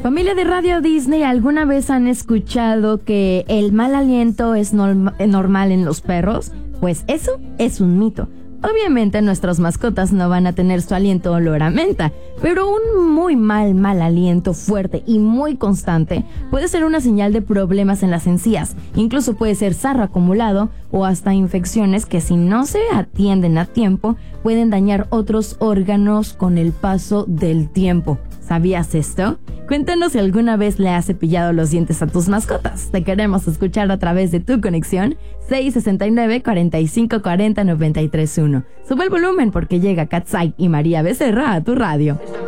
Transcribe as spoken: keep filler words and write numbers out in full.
Familia de Radio Disney, ¿alguna vez han escuchado que el mal aliento es norm- normal en los perros? Pues eso es un mito. Obviamente nuestras mascotas no van a tener su aliento olor a menta, pero un muy mal mal aliento fuerte y muy constante puede ser una señal de problemas en las encías. Incluso puede ser sarro acumulado o hasta infecciones que, si no se atienden a tiempo, pueden dañar otros órganos con el paso del tiempo. ¿Sabías esto? Cuéntanos si alguna vez le has cepillado los dientes a tus mascotas. Te queremos escuchar a través de tu conexión seis sesenta y nueve, cuarenta y cinco cuarenta, noventa y tres uno. Sube el volumen porque llega Katsai y María Becerra a tu radio.